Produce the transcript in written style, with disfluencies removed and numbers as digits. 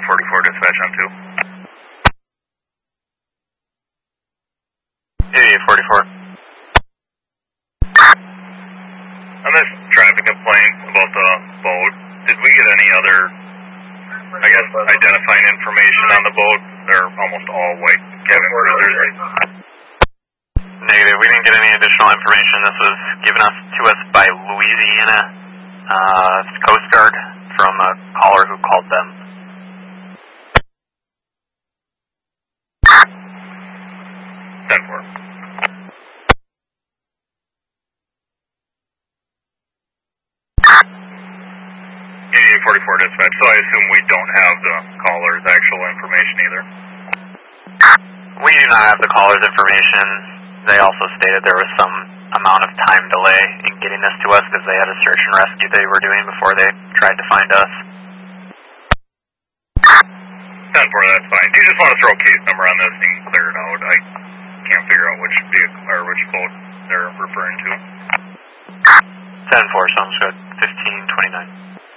8844 dispatch on 2. 8844. On this traffic complaint about the boat, did we get any other, I guess, identifying information on the boat? They're almost all white cabin cruisers. Negative. We didn't get any additional information. This was given to us by Louisiana Coast Guard from a caller who called them. Dispatch, so I assume we don't have the caller's actual information either. We do not have the caller's information. They also stated there was some amount of time delay in getting this to us because they had a search and rescue they were doing before they tried to find us. 10-4, that's fine. Do you just want to throw a case number on this and clear it out? I can't figure out which vehicle or which boat they're referring to. 10-4 sounds good. 1529.